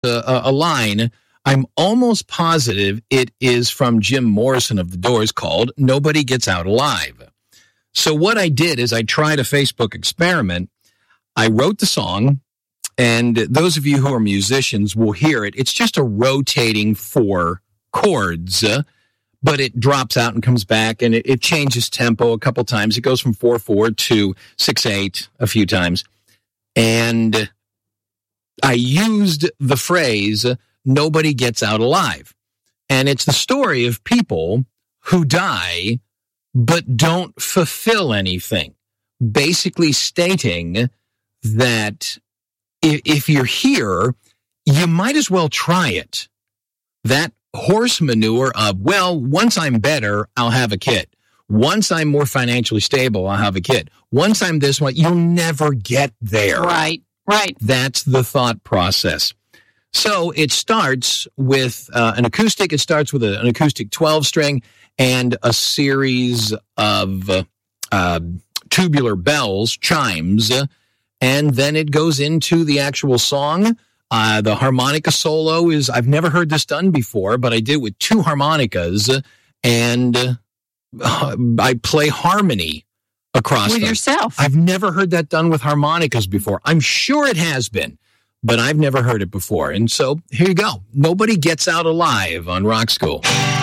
a line. I'm almost positive it is from Jim Morrison of The Doors called Nobody Gets Out Alive. So what I did is I tried a Facebook experiment. I wrote the song, and those of you who are musicians will hear it. It's just a rotating 4 chords, but it drops out and comes back, and it changes tempo a couple times. It goes from 4/4 to 6/8 a few times. And I used the phrase, nobody gets out alive. And it's the story of people who die but don't fulfill anything. Basically stating that if you're here, you might as well try it. That horse manure of, well, once I'm better, I'll have a kid. Once I'm more financially stable, I'll have a kid. Once I'm this one, you'll never get there. Right. That's the thought process. So it starts with an acoustic. It starts with an acoustic 12-string and a series of tubular bells, chimes, and then it goes into the actual song. The harmonica solo is, I've never heard this done before, but I did it with 2 harmonicas, and I play harmony across with them. yourself. I've never heard that done with harmonicas before. I'm sure it has been, but I've never heard it before. And so here you go. Nobody Gets Out Alive on Rock School.